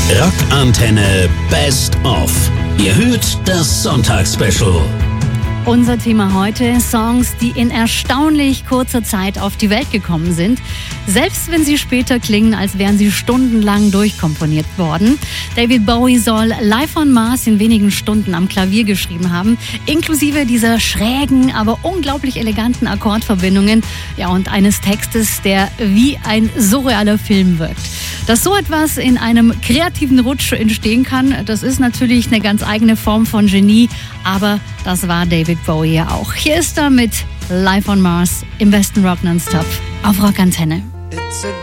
Rockantenne Best of. Ihr hört das Sonntagsspecial. Unser Thema heute: Songs, die in erstaunlich kurzer Zeit auf die Welt gekommen sind. Selbst wenn sie später klingen, als wären sie stundenlang durchkomponiert worden. David Bowie soll Live on Mars in wenigen Stunden am Klavier geschrieben haben, inklusive dieser schrägen, aber unglaublich eleganten Akkordverbindungen, ja, und eines Textes, der wie ein surrealer Film wirkt. Dass so etwas in einem kreativen Rutsch entstehen kann, das ist natürlich eine ganz eigene Form von Genie, aber das war David Bowie ja auch. Hier ist er mit Live on Mars im besten Rock nonstop auf Rockantenne.